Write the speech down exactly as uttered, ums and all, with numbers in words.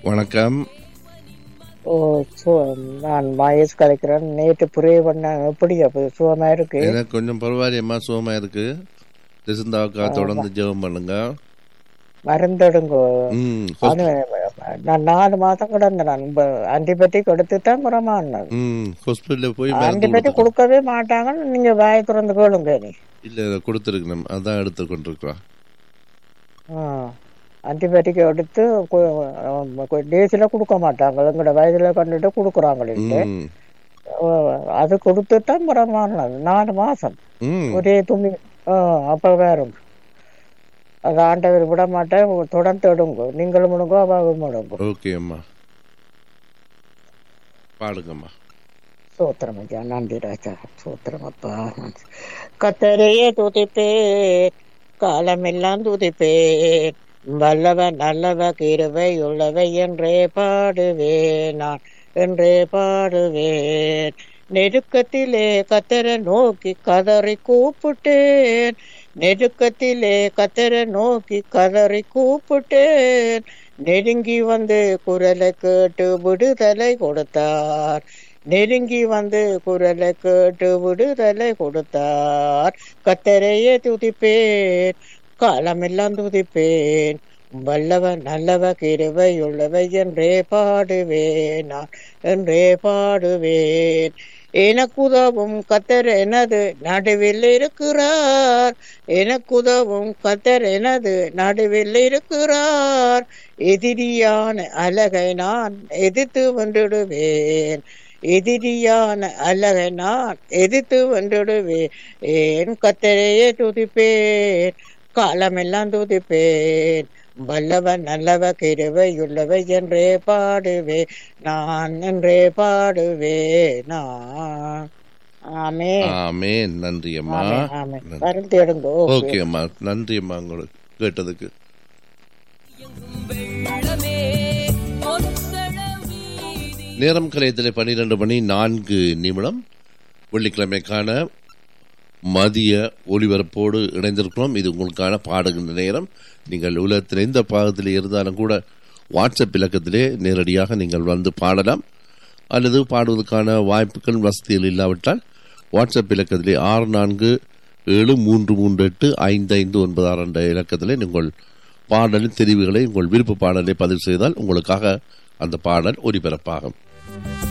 வணக்கம். ஓ சு நான் மகேஷ் கலைக்கிறேன். நேற்று புரிய பண்ண எப்படி அப்போ சுகமா இருக்கு? எனக்கு கொஞ்சம் பரவாயில்லையம்மா, சுகமா இருக்கு. திசுந்தாவுக்கா தொடர்ந்து ஜெபம் பண்ணுங்க. மருந்தெடுங்கோ. ம் அது நான் நாலு மாதம் கிடந்தேன். நான் ஆன்டிபயோட்டிக் எடுத்து தான் புறமானது. ம் ஹாஸ்பிட்டலில் போய் மருந்து ஆன்டிபயோட்டிக் கொடுத்துருக்கோம். கொடுக்கவே மாட்டாங்கன்னு நீங்க வாயை திறந்து கேளுங்க. நீ இல்லை கொடுத்துருக்கணும், அதான் எடுத்து கொண்டிருக்கிறோம். ஆன்டிபயோட்டிக் எடுத்து டேஸில் கொடுக்க மாட்டாங்க. எங்களோட வயதில் கண்டுட்டு கொடுக்குறாங்களே. ம் அது கொடுத்து தான் புறமானது. நாலு மாசம் ம் ஒரே துணி. அப்போ வேறுங்க அது ஆண்டவர் விட மாட்டேன். தொடர்ந்து எடுங்க. நீங்களும் முடுங்கோ, அவாவும் முடுங்கோ. ஓகே அம்மா, பாடுங்கம்மா. சோத்திரம் ஐயா. நன்றி ராஜா. சோத்திரம் அப்பா. கத்தரையே துதிப்பேன், காலமெல்லாம் துதிப்பேன். வல்லவ நல்லவ கிருபை உள்ளவை என்றே பாடுவேன். நான் என்றே பாடுவேன். நெருக்கத்திலே கத்தரை நோக்கி கதறி கூப்பிட்டேன். நெருக்கத்திலே கத்தரை நோக்கி கதறி கூப்பிட்டேன். நெருங்கி வந்து குரலை கேட்டு விடுதலை கொடுத்தார். நெருங்கி வந்து குரலை கேட்டு விடுதலை கொடுத்தார். கத்தரையே துதிப்பேன், காலமெல்லாம் துதிப்பேன். வல்லவன் நல்லவ கிருபை உள்ளவை என்றே பாடுவேன். நான் என்றே பாடுவேன். எனக்குதவும் கத்தர் எனது நடுவில் இருக்கிறார். எனக்குதவும் கத்தர் எனது நடுவில் இருக்கிறார். எதிரியான அழகை நான் எதிர்த்து வென்றிடுவேன். எதிரியான அழகை நான் எதிர்த்து வென்றிடுவேன். ஏன் கத்தரையே துதிப்பேன், காலமெல்லாம் துதிப்பேன். வல்லவன் நல்லவ கிருபை உள்ளவை என்றே பாடுவே. நான் என்றே பாடுவே. நான் ஆமென். ஆமென். நன்றி அம்மா. ஆமென், ஆமென். மருந்து எடுங்கோ. ஓகே அம்மா, நன்றி அம்மா உங்களுக்கு கேட்டதுக்கு. நேரம் கலையத்தில் பன்னிரண்டு மணி நான்கு நிமிடம் வெள்ளிக்கிழமைக்கான மதிய ஒளிபரப்போடு இணைந்திருக்கிறோம். இது உங்களுக்கான பாடுகின்ற நேரம். நீங்கள் உலகத்தில் எந்த பாகத்தில் இருந்தாலும் கூட வாட்ஸ்அப் இலக்கத்திலே நேரடியாக நீங்கள் வந்து பாடலாம். அல்லது பாடுவதற்கான வாய்ப்புகள் வசதிகள் இல்லாவிட்டால் வாட்ஸ்அப் இலக்கத்திலே ஆறு நான்கு ஏழு மூன்று மூன்று எட்டு ஐந்து ஐந்து ஒன்பது ஆறு என்ற இலக்கத்திலே நீங்கள் பாடலின் தெரிவுகளை, உங்கள் விருப்ப பாடலை பதிவு செய்தால் உங்களுக்காக அந்த பாடல் ஒலிபரப்பாகும்.